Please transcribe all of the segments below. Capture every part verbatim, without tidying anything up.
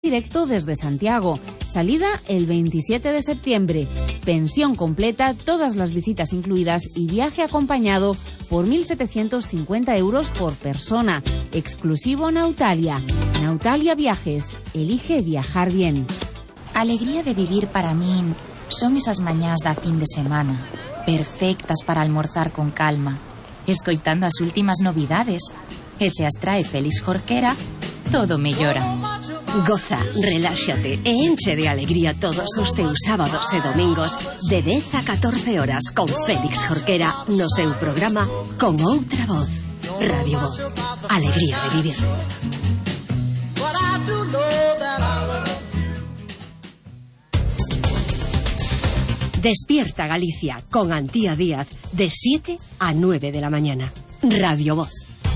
Directo desde Santiago. Salida el veintisiete de septiembre. Pensión completa, todas las visitas incluidas y viaje acompañado por mil setecientos cincuenta euros por persona. Exclusivo Nautalia. Nautalia Viajes. Elige viajar bien. Alegría de vivir para mí son esas mañás da fin de semana, perfectas para almorzar con calma, escoitando as últimas novidades. E se as trae Félix Jorquera, todo mellora. Goza, reláxate e enche de alegría todos os teus sábados e domingos de dez a catorce horas con Félix Jorquera no seu programa Con Outra Voz. Radio Voz. Alegría de vivir. Despierta Galicia con Antía Díaz de siete a nueve de la mañana. Radio Voz.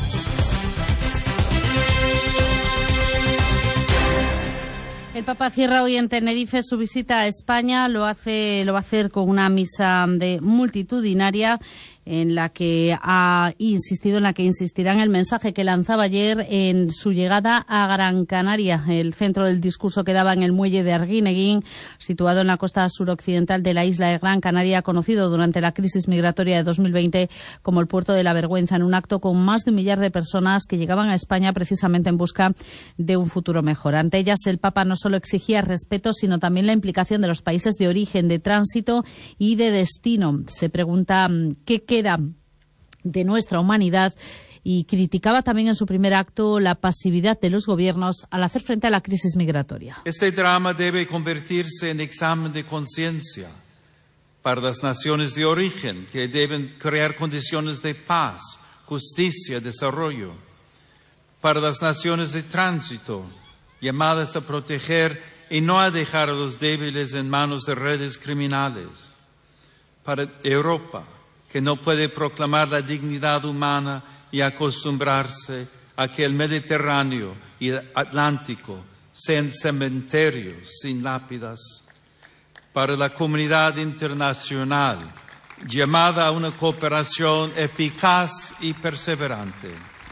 El Papa cierra hoy en Tenerife su visita a España. Lo hace, lo va a hacer con una misa de multitudinaria en la que ha insistido, en la que insistirá en el mensaje que lanzaba ayer en su llegada a Gran Canaria, el centro del discurso que daba en el muelle de Arguineguín, situado en la costa suroccidental de la isla de Gran Canaria, conocido durante la crisis migratoria de dos mil veinte como el puerto de la vergüenza, en un acto con más de un millar de personas que llegaban a España precisamente en busca de un futuro mejor. Ante ellas, el Papa no solo exigía respeto, sino también la implicación de los países de origen, de tránsito y de destino. Se pregunta qué queda de nuestra humanidad y criticaba también en su primer acto la pasividad de los gobiernos al hacer frente a la crisis migratoria. Este drama debe convertirse en examen de conciencia para las naciones de origen, que deben crear condiciones de paz, justicia, desarrollo. Para las naciones de tránsito, llamadas a proteger y no a dejar a los débiles en manos de redes criminales. Para Europa, que no puede proclamar la dignidad humana y acostumbrarse a que el Mediterráneo y el Atlántico sean cementerios sin lápidas. Para la comunidad internacional, llamada a una cooperación eficaz y perseverante.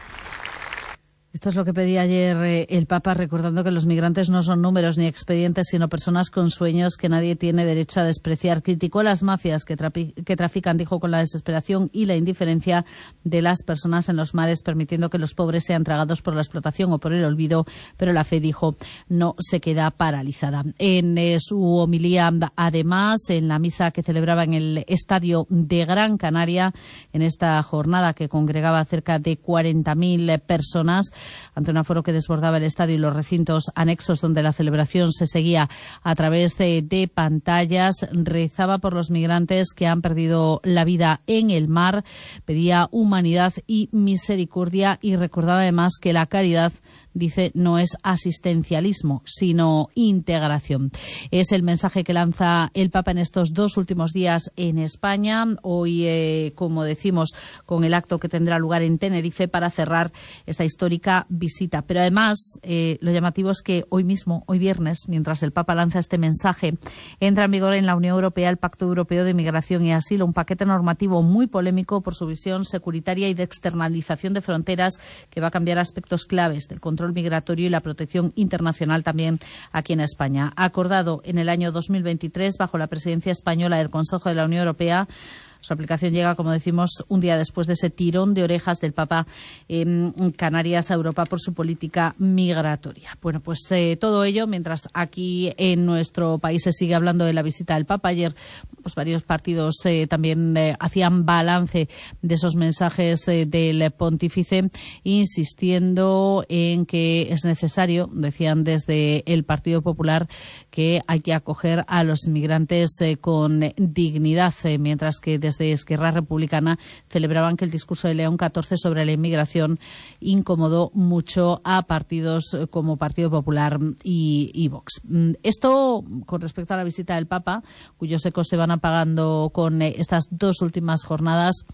Esto es lo que pedía ayer eh, el Papa, recordando que los migrantes no son números ni expedientes, sino personas con sueños que nadie tiene derecho a despreciar. Criticó a las mafias que, trapi- que trafican, dijo, con la desesperación y la indiferencia de las personas en los mares, permitiendo que los pobres sean tragados por la explotación o por el olvido, pero la fe, dijo, no se queda paralizada. En eh, su homilía, además, en la misa que celebraba en el Estadio de Gran Canaria, en esta jornada que congregaba a cerca de cuarenta mil personas, ante un aforo que desbordaba el estadio y los recintos anexos donde la celebración se seguía a través de, de pantallas, rezaba por los migrantes que han perdido la vida en el mar, pedía humanidad y misericordia y recordaba además que la caridad, dice, no es asistencialismo, sino integración. Es el mensaje que lanza el Papa en estos dos últimos días en España. Hoy, eh, como decimos, con el acto que tendrá lugar en Tenerife para cerrar esta histórica visita. Pero además, eh, lo llamativo es que hoy mismo, hoy viernes, mientras el Papa lanza este mensaje, entra en vigor en la Unión Europea el Pacto Europeo de Migración y Asilo, un paquete normativo muy polémico por su visión securitaria y de externalización de fronteras que va a cambiar aspectos claves del control migratorio y la protección internacional también aquí en España. Acordado en el año dos mil veintitrés bajo la presidencia española del Consejo de la Unión Europea, su aplicación llega, como decimos, un día después de ese tirón de orejas del Papa en Canarias a Europa por su política migratoria. Bueno, pues eh, todo ello mientras aquí en nuestro país se sigue hablando de la visita del Papa. Ayer pues varios partidos eh, también eh, hacían balance de esos mensajes eh, del pontífice, insistiendo en que es necesario, decían desde el Partido Popular, que hay que acoger a los inmigrantes eh, con dignidad, eh, mientras que desde de Esquerra Republicana celebraban que el discurso de León catorce sobre la inmigración incomodó mucho a partidos como Partido Popular y, y Vox. Esto con respecto a la visita del Papa, cuyos ecos se van apagando con estas dos últimas jornadas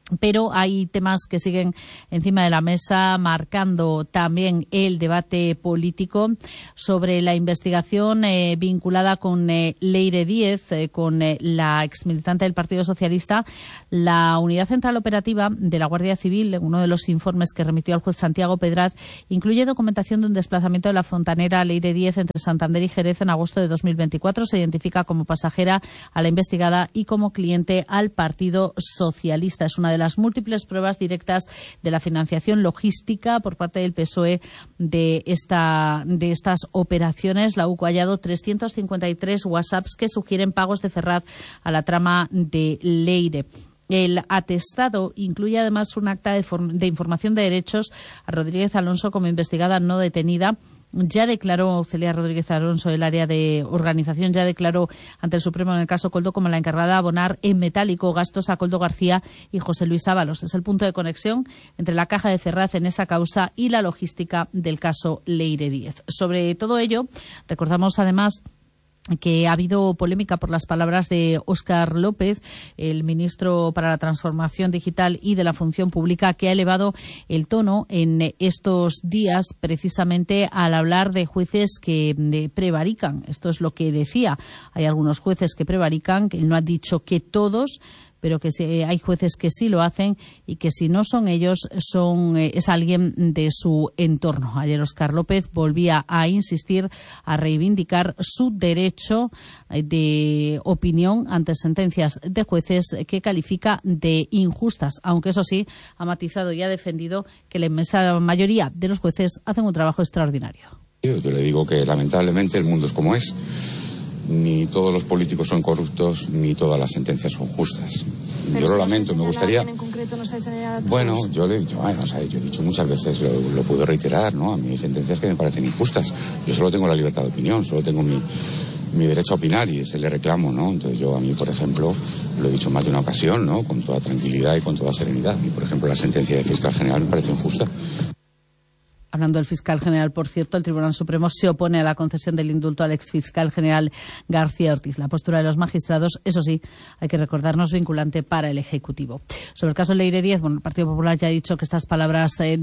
Pero hay temas que siguen encima de la mesa, marcando también el debate político sobre la investigación eh, vinculada con eh, Leire Díez, eh, con eh, la exmilitante del Partido Socialista. La Unidad Central Operativa de la Guardia Civil, en uno de los informes que remitió al juez Santiago Pedraz, incluye documentación de un desplazamiento de la fontanera Leire Díez entre Santander y Jerez en agosto de dos mil veinticuatro. Se identifica como pasajera a la investigada y como cliente al Partido Socialista. Es una de las múltiples pruebas directas de la financiación logística por parte del P S O E de esta de estas operaciones. La U C O ha hallado trescientos cincuenta y tres WhatsApps que sugieren pagos de Ferraz a la trama de Leire. El atestado incluye además un acta de, de información de derechos a Rodríguez Alonso como investigada no detenida. Ya declaró Celia Rodríguez Alonso, el área de organización, ya declaró ante el Supremo en el caso Coldo como la encargada de abonar en metálico gastos a Coldo García y José Luis Ábalos. Es el punto de conexión entre la caja de Ferraz en esa causa y la logística del caso Leire Díez. Sobre todo ello, recordamos además que ha habido polémica por las palabras de Óscar López, el ministro para la Transformación Digital y de la Función Pública, que ha elevado el tono en estos días precisamente al hablar de jueces que de, prevarican. Esto es lo que decía. Hay algunos jueces que prevarican, que no ha dicho que todos, pero que sí, hay jueces que sí lo hacen y que si no son ellos, son eh, es alguien de su entorno. Ayer Óscar López volvía a insistir, a reivindicar su derecho de opinión ante sentencias de jueces que califica de injustas, aunque eso sí, ha matizado y ha defendido que la inmensa mayoría de los jueces hacen un trabajo extraordinario. Yo le digo que lamentablemente el mundo es como es. Ni todos los políticos son corruptos, ni todas las sentencias son justas. Pero yo lo lamento, me gustaría... En concreto no se bueno, yo le yo, bueno, o sea, yo he dicho muchas veces, lo, lo puedo reiterar, ¿no? A mí hay sentencias que me parecen injustas. Yo solo tengo la libertad de opinión, solo tengo mi, mi derecho a opinar y ese le reclamo, ¿no? Entonces yo a mí, por ejemplo, lo he dicho más de una ocasión, ¿no? Con toda tranquilidad y con toda serenidad. Y, por ejemplo, la sentencia del fiscal general me parece injusta. Hablando del fiscal general, por cierto, el Tribunal Supremo se opone a la concesión del indulto al exfiscal general García Ortiz. La postura de los magistrados, eso sí, hay que recordarnos, vinculante para el Ejecutivo. Sobre el caso Leire Díez, bueno, el Partido Popular ya ha dicho que estas palabras de,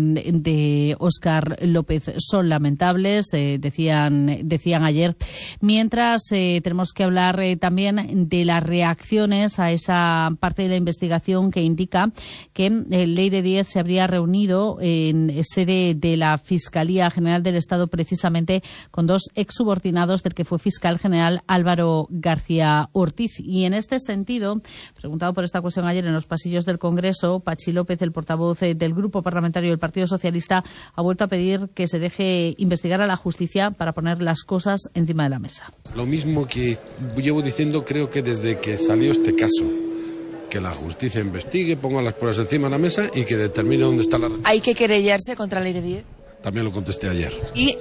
de Óscar López son lamentables, eh, decían, decían ayer. Mientras eh, tenemos que hablar eh, también de las reacciones a esa parte de la investigación que indica que eh, Leire Díez se habría reunido en sede de de la Fiscalía General del Estado precisamente con dos exsubordinados del que fue fiscal general Álvaro García Ortiz. Y en este sentido, preguntado por esta cuestión ayer en los pasillos del Congreso, Pachi López, el portavoz del Grupo Parlamentario del Partido Socialista, ha vuelto a pedir que se deje investigar a la justicia para poner las cosas encima de la mesa. Lo mismo que llevo diciendo, creo que desde que salió este caso. Que la justicia investigue, ponga las pruebas encima de la mesa y que determine dónde está la... ¿Hay que querellarse contra Leire Díez? También lo contesté ayer. Y...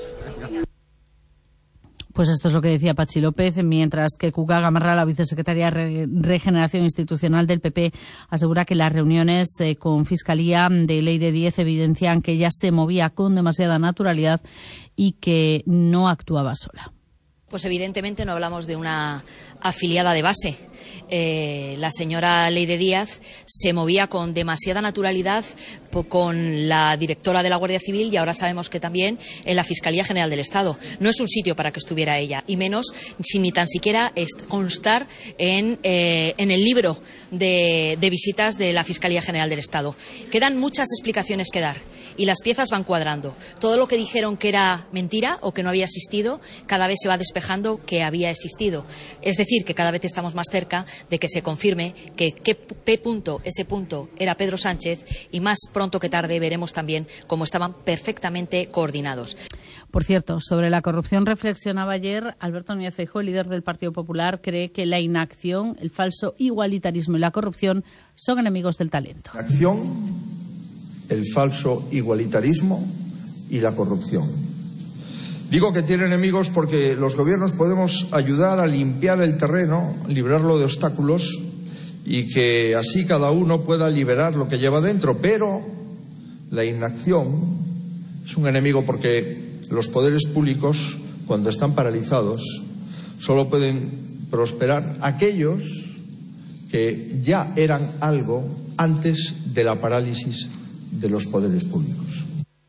Pues esto es lo que decía Pachi López, mientras que Cuca Gamarra, la vicesecretaria de Regeneración Institucional del P P, asegura que las reuniones eh, con Fiscalía de Leire Díez evidencian que ella se movía con demasiada naturalidad y que no actuaba sola. Pues evidentemente no hablamos de una afiliada de base. Eh, la señora Leire Díaz se movía con demasiada naturalidad con la directora de la Guardia Civil y ahora sabemos que también en la Fiscalía General del Estado. No es un sitio para que estuviera ella, y menos sin ni tan siquiera constar en, eh, en el libro de, de visitas de la Fiscalía General del Estado. Quedan muchas explicaciones que dar y las piezas van cuadrando. Todo lo que dijeron que era mentira o que no había existido, cada vez se va despejando que había existido. Es decir, que cada vez estamos más cerca de que se confirme que, que P punto, ese punto era Pedro Sánchez, y más pronto que tarde veremos también cómo estaban perfectamente coordinados. Por cierto, sobre la corrupción reflexionaba ayer Alberto Núñez Feijóo, el líder del Partido Popular, cree que la inacción, el falso igualitarismo y la corrupción son enemigos del talento. La acción, el falso igualitarismo y la corrupción. Digo que tiene enemigos porque los gobiernos podemos ayudar a limpiar el terreno, librarlo de obstáculos y que así cada uno pueda liberar lo que lleva dentro, pero la inacción es un enemigo porque los poderes públicos, cuando están paralizados, solo pueden prosperar aquellos que ya eran algo antes de la parálisis de los poderes públicos.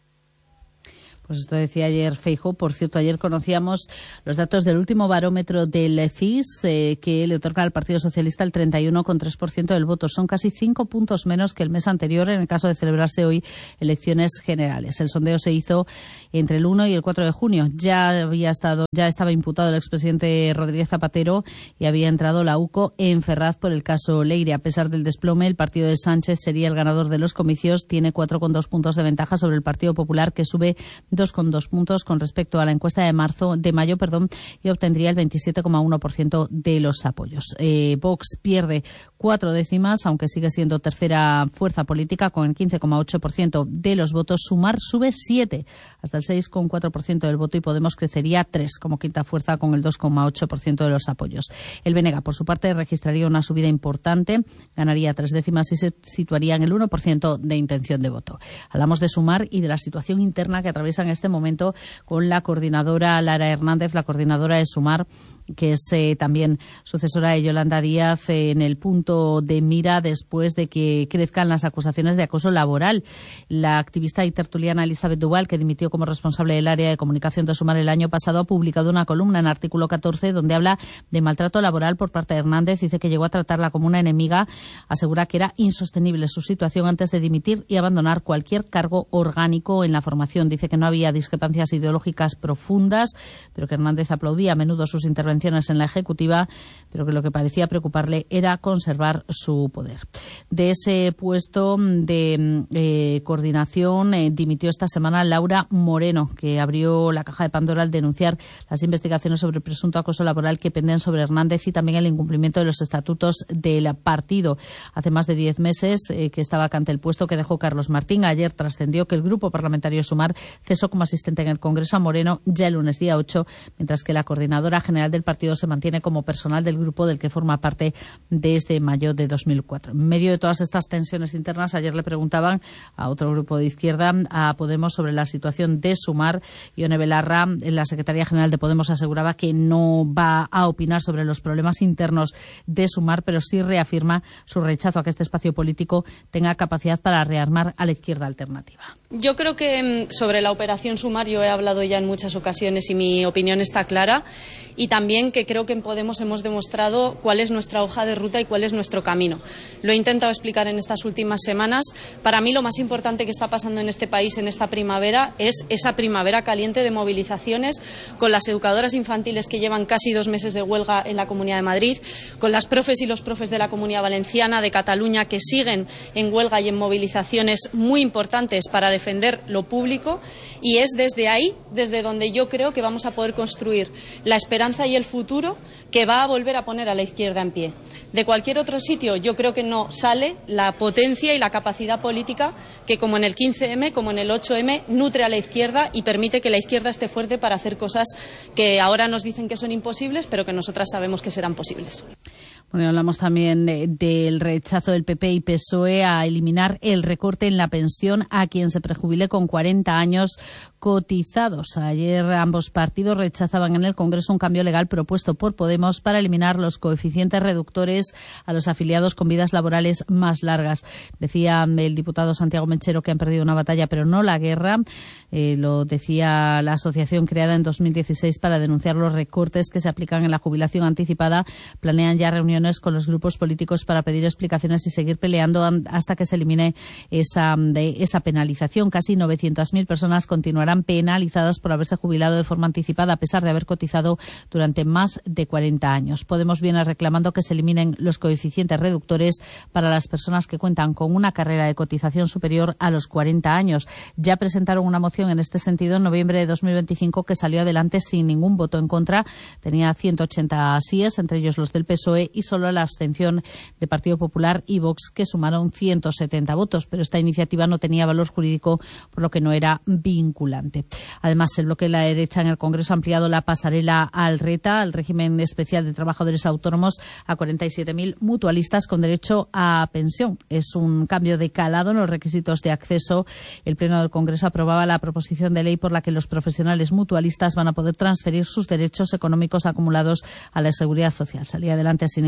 Pues esto decía ayer Feijóo. Por cierto, ayer conocíamos los datos del último barómetro del C I S eh, que le otorga al Partido Socialista el treinta y uno coma tres por ciento del voto. Son casi cinco puntos menos que el mes anterior en el caso de celebrarse hoy elecciones generales. El sondeo se hizo entre el uno y el cuatro de junio. Ya había estado, ya estaba imputado el expresidente Rodríguez Zapatero y había entrado la U C O en Ferraz por el caso Leire. A pesar del desplome, el partido de Sánchez sería el ganador de los comicios. Tiene cuatro coma dos puntos de ventaja sobre el Partido Popular, que sube dos coma dos puntos con respecto a la encuesta de marzo, de mayo, perdón, y obtendría el veintisiete coma uno por ciento de los apoyos. Eh, Vox pierde cuatro décimas, aunque sigue siendo tercera fuerza política con el quince coma ocho por ciento de los votos. Sumar sube siete, hasta el seis coma cuatro por ciento del voto, y Podemos crecería tres como quinta fuerza con el dos coma ocho por ciento de los apoyos. El B N G, por su parte, registraría una subida importante, ganaría tres décimas y se situaría en el uno por ciento de intención de voto. Hablamos de Sumar y de la situación interna que atraviesa en este momento con la coordinadora Lara Hernández, la coordinadora de Sumar, que es eh, también sucesora de Yolanda Díaz, eh, en el punto de mira después de que crezcan las acusaciones de acoso laboral. La activista y tertuliana Elizabeth Duval, que dimitió como responsable del área de comunicación de Sumar el año pasado, ha publicado una columna en Artículo catorce donde habla de maltrato laboral por parte de Hernández. Dice que llegó a tratarla como una enemiga. Asegura que era insostenible su situación antes de dimitir y abandonar cualquier cargo orgánico en la formación. Dice que no había discrepancias ideológicas profundas, pero que Hernández aplaudía a menudo sus intervenciones en la Ejecutiva, pero que lo que parecía preocuparle era conservar su poder. De ese puesto de eh, coordinación eh, dimitió esta semana Laura Moreno, que abrió la caja de Pandora al denunciar las investigaciones sobre el presunto acoso laboral que penden sobre Hernández y también el incumplimiento de los estatutos del partido. Hace más de diez meses eh, que está vacante el puesto que dejó Carlos Martín. Ayer trascendió que el grupo parlamentario Sumar cesó como asistente en el Congreso a Moreno ya el lunes día ocho, mientras que la coordinadora general del partido se mantiene como personal del grupo del que forma parte desde mayo de dos mil cuatro. En medio de todas estas tensiones internas, ayer le preguntaban a otro grupo de izquierda, a Podemos, sobre la situación de Sumar. Ione Belarra, la secretaria general de Podemos, aseguraba que no va a opinar sobre los problemas internos de Sumar, pero sí reafirma su rechazo a que este espacio político tenga capacidad para rearmar a la izquierda alternativa. Yo creo que sobre la operación Sumar yo he hablado ya en muchas ocasiones y mi opinión está clara, y también que creo que en Podemos hemos demostrado cuál es nuestra hoja de ruta y cuál es nuestro camino. Lo he intentado explicar en estas últimas semanas. Para mí lo más importante que está pasando en este país en esta primavera es esa primavera caliente de movilizaciones, con las educadoras infantiles que llevan casi dos meses de huelga en la Comunidad de Madrid, con las profes y los profes de la Comunidad Valenciana, de Cataluña, que siguen en huelga y en movilizaciones muy importantes para defender lo público, y es desde ahí, desde donde yo creo que vamos a poder construir la esperanza y el futuro que va a volver a poner a la izquierda en pie. De cualquier otro sitio yo creo que no sale la potencia y la capacidad política que, como en el quince eme, como en el ocho eme, nutre a la izquierda y permite que la izquierda esté fuerte para hacer cosas que ahora nos dicen que son imposibles, pero que nosotras sabemos que serán posibles. Bueno, hablamos también de, del rechazo del P P y P S O E a eliminar el recorte en la pensión a quien se prejubile con cuarenta años cotizados. Ayer ambos partidos rechazaban en el Congreso un cambio legal propuesto por Podemos para eliminar los coeficientes reductores a los afiliados con vidas laborales más largas. Decía el diputado Santiago Menchero que han perdido una batalla, pero no la guerra. Eh, lo decía la asociación creada en dos mil dieciséis para denunciar los recortes que se aplican en la jubilación anticipada. Planean ya reuniones con los grupos políticos para pedir explicaciones y seguir peleando hasta que se elimine esa, de, esa penalización. Casi novecientas mil personas continuarán penalizadas por haberse jubilado de forma anticipada a pesar de haber cotizado durante más de cuarenta años. Podemos viene reclamando que se eliminen los coeficientes reductores para las personas que cuentan con una carrera de cotización superior a los cuarenta años. Ya presentaron una moción en este sentido en noviembre de dos mil veinticinco que salió adelante sin ningún voto en contra. Tenía ciento ochenta síes, entre ellos los del P S O E, y solo la abstención de Partido Popular y Vox, que sumaron ciento setenta votos, pero esta iniciativa no tenía valor jurídico, por lo que no era vinculante. Además, el bloque de la derecha en el Congreso ha ampliado la pasarela al RETA, al régimen especial de trabajadores autónomos, a cuarenta y siete mil mutualistas con derecho a pensión. Es un cambio de calado en los requisitos de acceso. El Pleno del Congreso aprobaba la proposición de ley por la que los profesionales mutualistas van a poder transferir sus derechos económicos acumulados a la Seguridad Social. Salía adelante sin ningún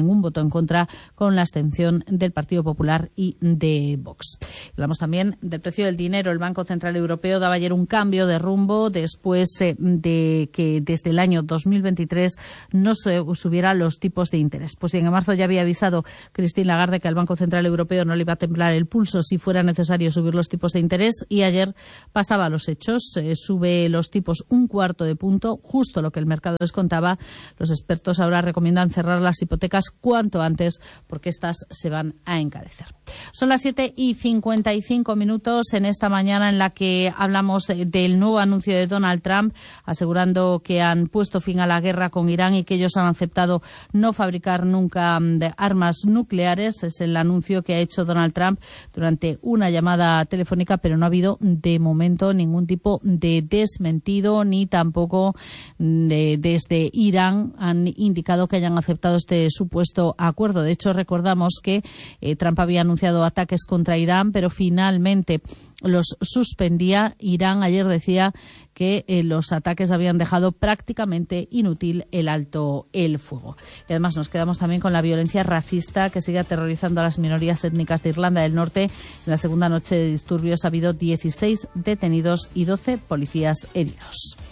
tenían un voto en contra con la abstención del Partido Popular y de Vox. Hablamos también del precio del dinero. El Banco Central Europeo daba ayer un cambio de rumbo después eh, de que desde el año dos mil veintitrés no se subieran los tipos de interés. Pues bien, en marzo ya había avisado Christine Lagarde que al Banco Central Europeo no le iba a temblar el pulso si fuera necesario subir los tipos de interés, y ayer pasaba a los hechos. Eh, sube los tipos un cuarto de punto, justo lo que el mercado descontaba. Los expertos ahora recomiendan cerrar las hipotecas cuanto antes porque estas se van a encarecer. Son las siete y cincuenta y cinco minutos en esta mañana en la que hablamos del nuevo anuncio de Donald Trump, asegurando que han puesto fin a la guerra con Irán y que ellos han aceptado no fabricar nunca armas nucleares. Es el anuncio que ha hecho Donald Trump durante una llamada telefónica, pero no ha habido de momento ningún tipo de desmentido, ni tampoco de, desde Irán han indicado que hayan aceptado este supuesto acuerdo. De hecho, recordamos que eh, Trump había anunciado ataques contra Irán, pero finalmente los suspendía. Irán ayer decía que eh, los ataques habían dejado prácticamente inútil el alto el fuego. Y además nos quedamos también con la violencia racista que sigue aterrorizando a las minorías étnicas de Irlanda del Norte. En la segunda noche de disturbios ha habido dieciséis detenidos y doce policías heridos.